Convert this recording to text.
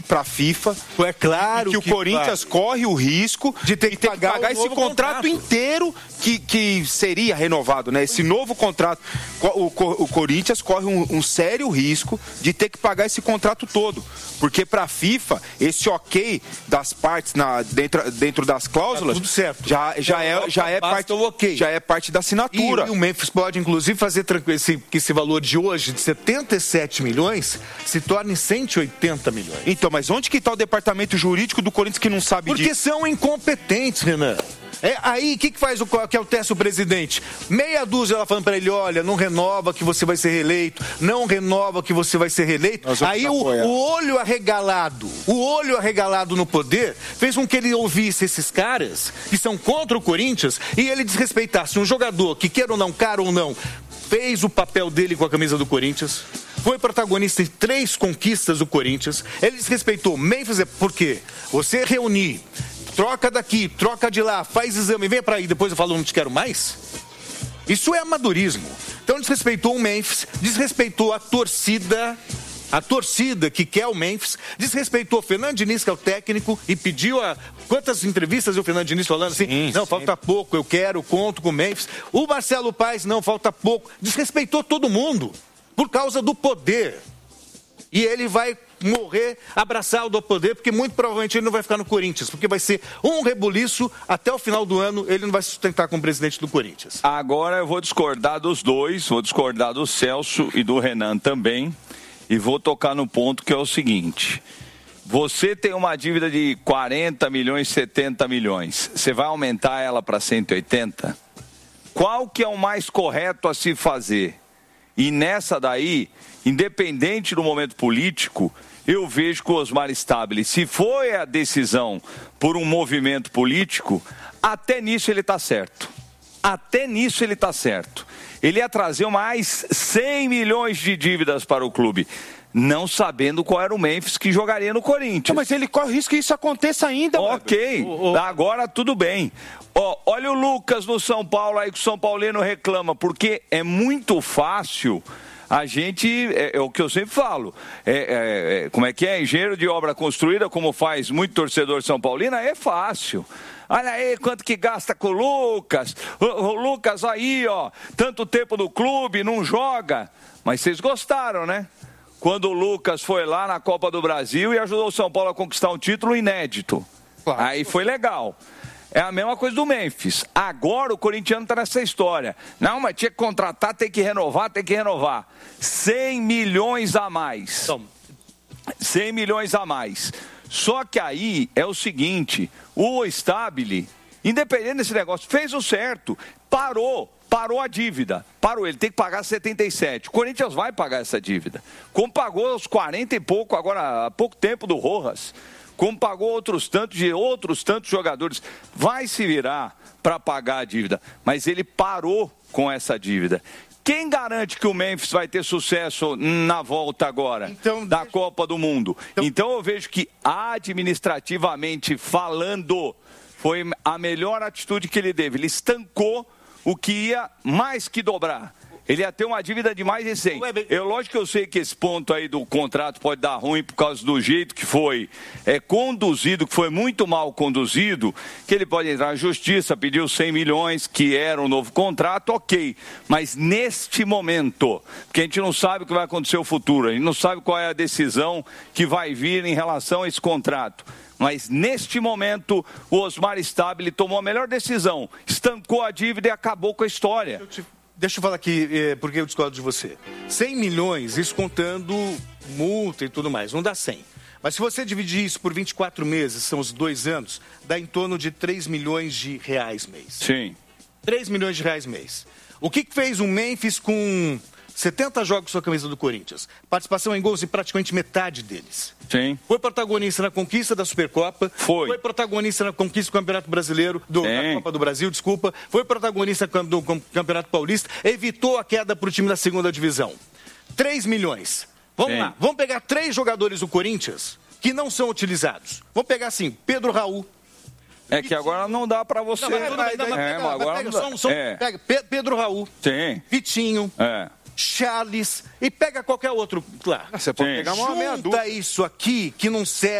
para a FIFA. É claro que o Corinthians corre o risco de ter que pagar esse contrato inteiro que seria renovado, né? Esse novo contrato. O Corinthians corre um sério risco de ter que pagar esse contrato todo. Porque para a FIFA, esse ok das partes dentro das cláusulas, tudo certo. já é parte da assinatura. E o Memphis pode, inclusive, fazer que esse valor de hoje, de 77 milhões, se torne 180 milhões. Então, mas onde que está o departamento jurídico do Corinthians que não sabe disso? Porque são incompetentes, Renan. Aí, o que faz que altece o presidente? Meia dúzia ela falando para ele, olha, não renova que você vai ser reeleito, não renova que você vai ser reeleito. Aí o olho arregalado no poder fez com que ele ouvisse esses caras que são contra o Corinthians e ele desrespeitasse um jogador que queira ou não, caro ou não, fez o papel dele com a camisa do Corinthians, foi protagonista em 3 conquistas do Corinthians, ele desrespeitou Memphis, por quê? Você reunir, troca daqui, troca de lá, faz exame, vem pra aí, depois eu falo, não te quero mais. Isso é amadorismo. Então desrespeitou o Memphis, desrespeitou a torcida que quer o Memphis, desrespeitou o Fernando Diniz, que é o técnico, e pediu quantas entrevistas o Fernando Diniz falando assim, não, falta pouco, eu quero, conto com o Memphis. O Marcelo Paes, não, falta pouco. Desrespeitou todo mundo, por causa do poder. E ele vai morrer abraçado ao poder, porque muito provavelmente ele não vai ficar no Corinthians, porque vai ser um rebuliço até o final do ano, ele não vai se sustentar como presidente do Corinthians. Agora eu vou discordar dos dois, vou discordar do Celso e do Renan também, e vou tocar no ponto que é o seguinte: você tem uma dívida de 40 milhões, 70 milhões, você vai aumentar ela para 180? Qual que é o mais correto a se fazer? E nessa daí, independente do momento político, eu vejo que o Osmar Stabile, se foi a decisão por um movimento político, até nisso ele está certo. Até nisso ele está certo. Ele ia trazer mais 100 milhões de dívidas para o clube, não sabendo qual era o Memphis que jogaria no Corinthians. Mas ele corre o risco que isso aconteça ainda. Ok, agora tudo bem. Olha o Lucas no São Paulo aí, que o São Paulino reclama, porque é muito fácil. A gente, é o que eu sempre falo, como é que é? Engenheiro de obra construída, como faz muito torcedor São Paulino, é fácil. Olha aí quanto que gasta com o Lucas. O Lucas aí, ó, tanto tempo no clube, não joga. Mas vocês gostaram, né? Quando o Lucas foi lá na Copa do Brasil e ajudou o São Paulo a conquistar um título inédito. Claro. Aí foi legal. É a mesma coisa do Memphis. Agora o corintiano está nessa história. Não, mas tinha que contratar, tem que renovar. 100 milhões a mais. 100 milhões a mais. Só que aí é o seguinte, o Stabile, independente desse negócio, fez o certo, parou a dívida, ele tem que pagar 77, o Corinthians vai pagar essa dívida, como pagou os 40 e pouco, agora há pouco tempo do Rojas, como pagou outros tantos jogadores, vai se virar para pagar a dívida, mas ele parou com essa dívida. Quem garante que o Memphis vai ter sucesso na volta agora da Copa do Mundo? Então eu vejo que administrativamente falando, foi a melhor atitude que ele teve. Ele estancou o que ia mais que dobrar. Ele ia ter uma dívida de mais de 100. Lógico que eu sei que esse ponto aí do contrato pode dar ruim por causa do jeito que foi conduzido, que foi muito mal conduzido, que ele pode entrar na justiça, pedir os 100 milhões, que era um novo contrato, ok. Mas neste momento, porque a gente não sabe o que vai acontecer no futuro, a gente não sabe qual é a decisão que vai vir em relação a esse contrato. Mas neste momento, o Osmar Stabile tomou a melhor decisão, estancou a dívida e acabou com a história. Deixa eu falar aqui, porque eu discordo de você. 100 milhões, isso contando multa e tudo mais, não dá 100. Mas se você dividir isso por 24 meses, são os 2 anos, dá em torno de 3 milhões de reais mês. Sim. 3 milhões de reais mês. O que fez o Memphis com 70 jogos com a camisa do Corinthians? Participação em gols e praticamente metade deles. Sim. Foi protagonista na conquista da Supercopa. Foi protagonista na conquista do Campeonato Brasileiro, da Copa do Brasil, desculpa. Foi protagonista do Campeonato Paulista. Evitou a queda para o time da segunda divisão. 3 milhões. Vamos lá. Vamos pegar 3 jogadores do Corinthians que não são utilizados. Vamos pegar assim, Pedro Raul. É que agora não dá para você. Pega Pedro Raul. Sim. Vitinho. Charles e pega qualquer outro lá. Você pode pegar uma meia dúzia. Junta isso aqui que não serve.